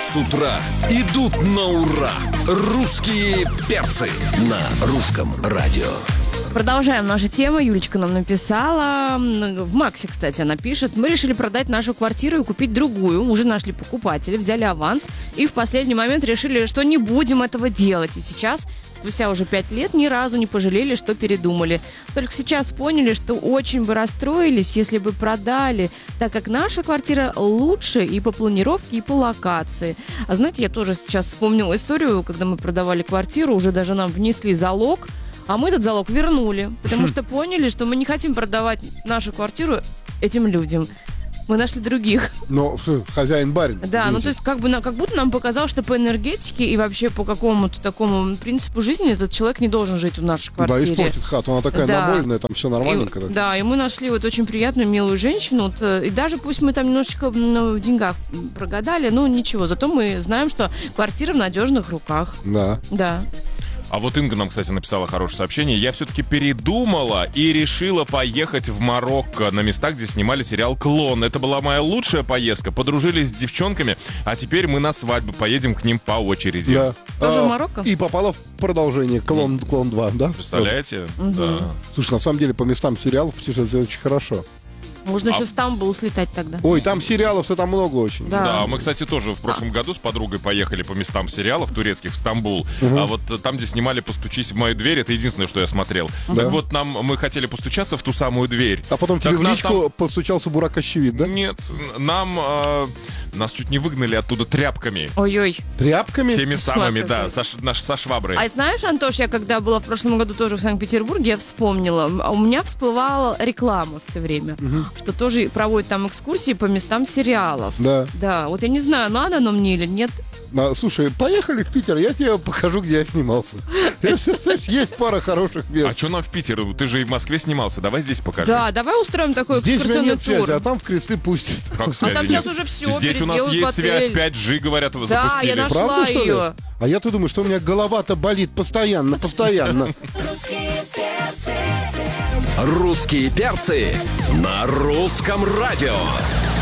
с утра идут на ура. Русские перцы на русском радио. Продолжаем нашу тему. Юлечка нам написала. В Максе, кстати, она пишет. Мы решили продать нашу квартиру и купить другую. Уже нашли покупателя, взяли аванс. И в последний момент решили, что не будем этого делать. И сейчас, спустя уже 5 лет, ни разу не пожалели, что передумали. Только сейчас поняли, что очень бы расстроились, если бы продали, так как наша квартира лучше и по планировке, и по локации. А знаете, я тоже сейчас вспомнила историю, когда мы продавали квартиру, уже даже нам внесли залог, а мы этот залог вернули, потому что поняли, что мы не хотим продавать нашу квартиру этим людям. Мы нашли других. Но хозяин-барин. Да, ну то есть как будто нам показалось, что по энергетике и вообще по какому-то такому принципу жизни этот человек не должен жить в нашей квартире. Да, испортит хату, она такая намоленная, там все нормальненько. Да, и мы нашли вот очень приятную, милую женщину, и даже пусть мы там немножечко в деньгах прогадали, ну ничего, зато мы знаем, что квартира в надежных руках. Да. Да. А вот Инга нам, кстати, написала хорошее сообщение. Я все-таки передумала и решила поехать в Марокко на места, где снимали сериал «Клон». Это была моя лучшая поездка. Подружились с девчонками, а теперь мы на свадьбу поедем к ним по очереди. Да. Тоже в Марокко? И попала в продолжение «Клон 2», да? Представляете? Угу. Да. Слушай, на самом деле по местам сериалов путешествовать очень хорошо. Можно еще в Стамбул слетать тогда. Ой, там сериалов-то там много очень. Да, мы, кстати, тоже в прошлом году с подругой поехали по местам сериалов турецких в Стамбул. А вот там, где снимали «Постучись в мою дверь», это единственное, что я смотрел. Да. Так вот, мы хотели постучаться в ту самую дверь. А потом тебе Так в нас личку там- постучался Бурак Ощевид, да? Нет, нас чуть не выгнали оттуда тряпками. Ой-ой. Тряпками? Теми самыми, Смотри. да, со шваброй. А знаешь, Антош, я когда была в прошлом году тоже в Санкт-Петербурге, я вспомнила, у меня всплывала реклама все время, что тоже проводят там экскурсии по местам сериалов. Да. Да, вот я не знаю, надо оно мне или нет. Слушай, поехали в Питер, я тебе покажу, где я снимался. Есть пара хороших А мест. что нам в Питер? Ты же и в Москве снимался. Давай здесь покажи. Да, давай устроим такой Здесь у меня экскурсионный нет связи, тур. а там в Кресты пустят. Как связи там нет? сейчас уже всё Здесь у нас переделают есть в отель. связь 5G, говорят, вы Да, запустили. я нашла Правда, что ли? ее. А я-то думаю, что у меня голова-то болит постоянно. Русские перцы на русском радио.